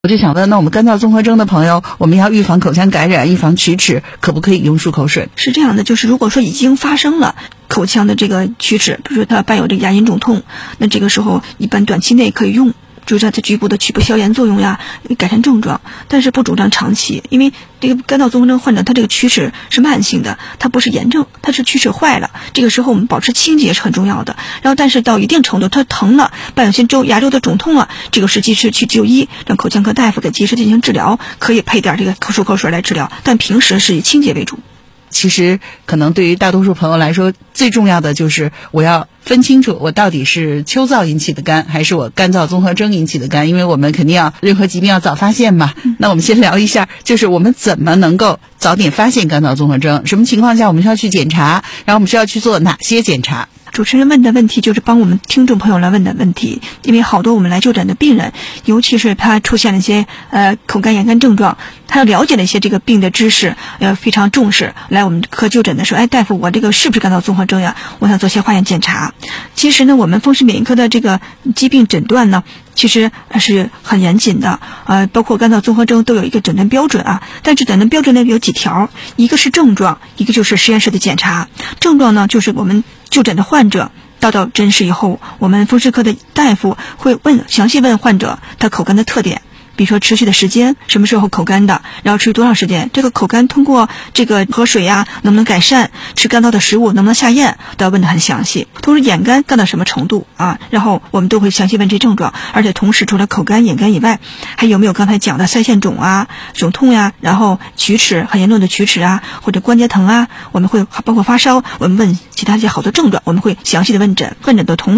我就想问，那我们干燥综合征的朋友，我们要预防口腔感染，预防龋齿，可不可以用漱口水？ 是这样的，就是如果说已经发生了口腔的这个龋齿，比如说它伴有这个牙龈肿痛，那这个时候一般短期内可以用，就是它局部的去不消炎作用呀，改善症状，但是不主张长期，因为这个干燥综合征患者他这个龋齿是慢性的，它不是炎症，它是龋齿坏了，这个时候我们保持清洁是很重要的。然后但是到一定程度它疼了，伴有些牙周的肿痛了，这个时期是去就医，让口腔科大夫给及时进行治疗，可以配点这个漱口水来治疗，但平时是以清洁为主。 其实可能对于大多数朋友来说，最重要的就是我要分清楚我到底是秋燥引起的干还是我干燥综合征引起的干，因为我们肯定要任何疾病要早发现嘛。那我们先聊一下，就是我们怎么能够早点发现干燥综合征，什么情况下我们需要去检查，然后我们需要去做哪些检查。 主持人问的问题就是帮我们听众朋友来问的问题，因为好多我们来就诊的病人，尤其是他出现了一些口干眼干症状，他要了解了一些这个病的知识，非常重视，来我们科就诊的时候，大夫，我这个是不是干燥综合征呀？我想做些化验检查。其实呢，我们风湿免疫科的这个疾病诊断呢，其实是很严谨的，包括干燥综合征都有一个诊断标准啊。但是诊断标准呢有几条，一个是症状，一个就是实验室的检查。症状呢，就是我们就诊的患者到诊室以后，我们风湿科的大夫会详细问患者他口干的特点，比如说持续的时间，什么时候口干的，然后持续多长时间，这个口干通过这个喝水呀能不能改善，吃干燥的食物能不能下咽，都要问得很详细。同时眼干干到什么程度啊，然后我们都会详细问这症状，而且同时除了口干眼干以外，还有没有刚才讲的腮腺肿啊、肿痛呀，然后龋齿很严重的龋齿啊，或者关节疼啊，我们会包括发烧，我们问其他一些好多症状，我们会详细的问诊的同